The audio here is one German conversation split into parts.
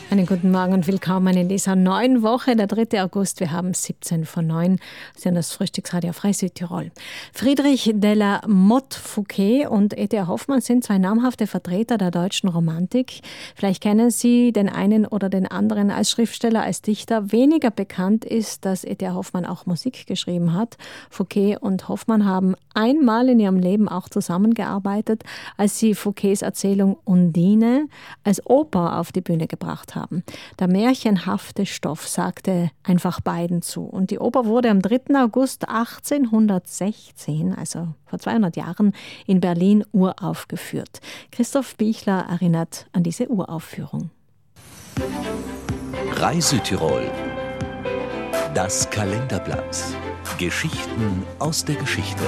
Einen guten Morgen und willkommen in dieser neuen Woche, der 3. August. Wir haben 17 von 9. Sie haben das Frühstücksradio Frei Südtirol. Friedrich de la Motte Fouquet und E.T.A. Hoffmann sind zwei namhafte Vertreter der deutschen Romantik. Vielleicht kennen Sie den einen oder den anderen als Schriftsteller, als Dichter. Weniger bekannt ist, dass E.T.A. Hoffmann auch Musik geschrieben hat. Fouquet und Hoffmann haben einmal in ihrem Leben auch zusammengearbeitet, als sie Fouquets Erzählung Undine als Oper auf die Bühne gebracht haben. Der märchenhafte Stoff sagte einfach beiden zu. Und die Oper wurde am 3. August 1816, also vor 200 Jahren, in Berlin uraufgeführt. Christoph Bichler erinnert an diese Uraufführung. Frei Südtirol. Das Kalenderblatt. Geschichten aus der Geschichte.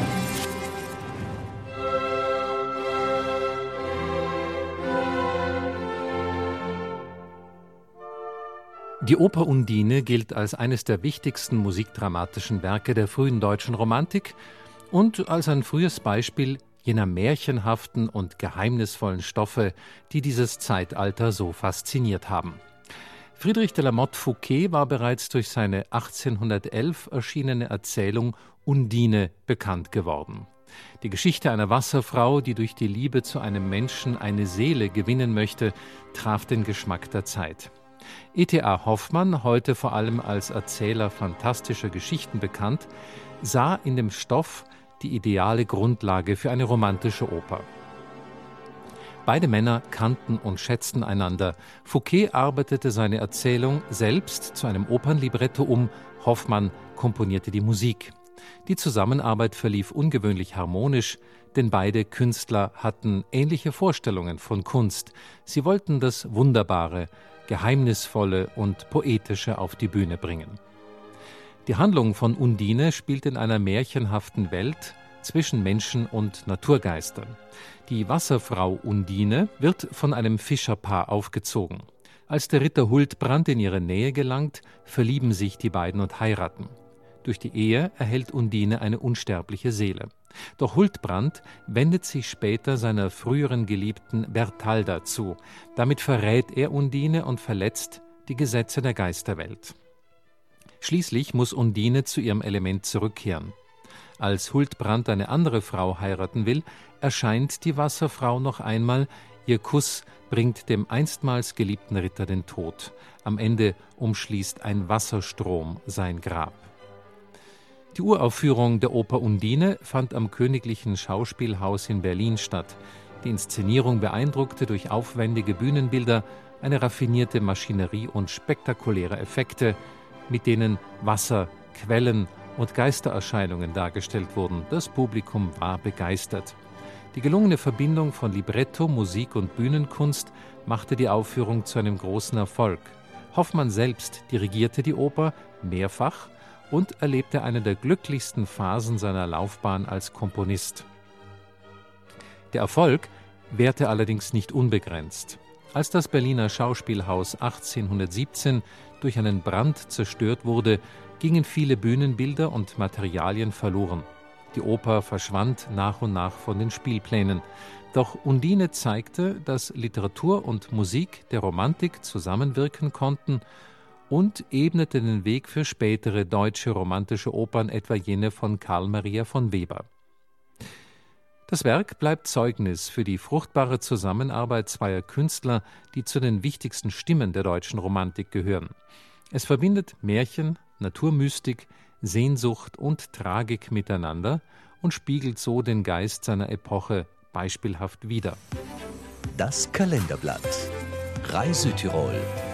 Die Oper Undine gilt als eines der wichtigsten musikdramatischen Werke der frühen deutschen Romantik und als ein frühes Beispiel jener märchenhaften und geheimnisvollen Stoffe, die dieses Zeitalter so fasziniert haben. Friedrich de la Motte Fouquet war bereits durch seine 1811 erschienene Erzählung Undine bekannt geworden. Die Geschichte einer Wasserfrau, die durch die Liebe zu einem Menschen eine Seele gewinnen möchte, traf den Geschmack der Zeit. E.T.A. Hoffmann, heute vor allem als Erzähler fantastischer Geschichten bekannt, sah in dem Stoff die ideale Grundlage für eine romantische Oper. Beide Männer kannten und schätzten einander. Fouquet arbeitete seine Erzählung selbst zu einem Opernlibretto um, Hoffmann komponierte die Musik. Die Zusammenarbeit verlief ungewöhnlich harmonisch, denn beide Künstler hatten ähnliche Vorstellungen von Kunst. Sie wollten das Wunderbare, Geheimnisvolle und Poetische auf die Bühne bringen. Die Handlung von Undine spielt in einer märchenhaften Welt zwischen Menschen und Naturgeistern. Die Wasserfrau Undine wird von einem Fischerpaar aufgezogen. Als der Ritter Huldbrand in ihre Nähe gelangt, verlieben sich die beiden und heiraten. Durch die Ehe erhält Undine eine unsterbliche Seele. Doch Huldbrand wendet sich später seiner früheren Geliebten Bertalda zu. Damit verrät er Undine und verletzt die Gesetze der Geisterwelt. Schließlich muss Undine zu ihrem Element zurückkehren. Als Huldbrand eine andere Frau heiraten will, erscheint die Wasserfrau noch einmal. Ihr Kuss bringt dem einstmals geliebten Ritter den Tod. Am Ende umschließt ein Wasserstrom sein Grab. Die Uraufführung der Oper Undine fand am Königlichen Schauspielhaus in Berlin statt. Die Inszenierung beeindruckte durch aufwendige Bühnenbilder, eine raffinierte Maschinerie und spektakuläre Effekte, mit denen Wasser, Quellen und Geistererscheinungen dargestellt wurden. Das Publikum war begeistert. Die gelungene Verbindung von Libretto, Musik und Bühnenkunst machte die Aufführung zu einem großen Erfolg. Hoffmann selbst dirigierte die Oper mehrfach und erlebte eine der glücklichsten Phasen seiner Laufbahn als Komponist. Der Erfolg währte allerdings nicht unbegrenzt. Als das Berliner Schauspielhaus 1817 durch einen Brand zerstört wurde, gingen viele Bühnenbilder und Materialien verloren. Die Oper verschwand nach und nach von den Spielplänen. Doch Undine zeigte, dass Literatur und Musik der Romantik zusammenwirken konnten und ebnete den Weg für spätere deutsche romantische Opern, etwa jene von Carl Maria von Weber. Das Werk bleibt Zeugnis für die fruchtbare Zusammenarbeit zweier Künstler, die zu den wichtigsten Stimmen der deutschen Romantik gehören. Es verbindet Märchen, Naturmystik, Sehnsucht und Tragik miteinander und spiegelt so den Geist seiner Epoche beispielhaft wider. Das Kalenderblatt. Frei Südtirol.